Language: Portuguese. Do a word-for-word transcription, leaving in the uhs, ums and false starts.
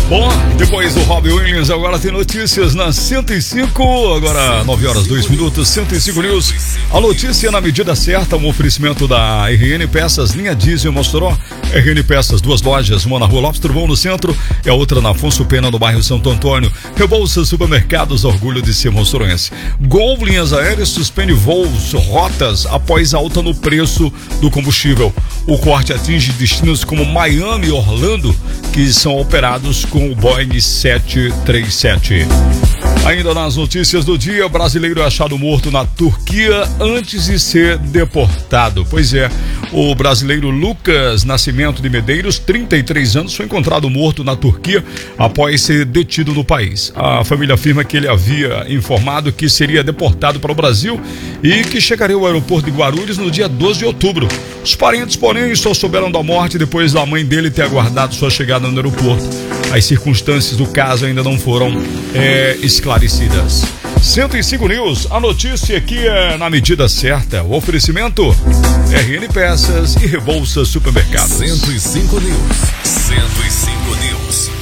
Bom, depois do Robbie Williams, agora tem notícias na cento e cinco, agora nove horas dois minutos, cento e cinco News. A notícia na medida certa, um oferecimento da R N Peças, linha Diesel Mossoró. R N Peças, duas lojas, uma na Rua Lopes Trovão no centro e a outra na Afonso Pena no bairro Santo Antônio. Rebolsa Supermercados, orgulho de ser moçoroense. Gol Linhas Aéreas suspende voos, rotas após alta no preço do combustível. O corte atinge destinos como Miami e Orlando, que são operados com o Boeing sete três sete. Ainda nas notícias do dia, brasileiro é achado morto na Turquia antes de ser deportado. Pois é, o brasileiro Lucas Nascimento de Medeiros, trinta e três anos, foi encontrado morto na Turquia após ser detido no país. A família afirma que ele havia informado que seria deportado para o Brasil e que chegaria ao aeroporto de Guarulhos no dia doze de outubro. Os parentes, porém, só souberam da morte depois da mãe dele ter aguardado sua chegada no aeroporto. As circunstâncias do caso ainda não foram é, esclarecidas. cento e cinco News, a notícia aqui é na medida certa. O oferecimento R N Peças e Rebolsa Supermercados. cento e cinco News. cento e cinco News.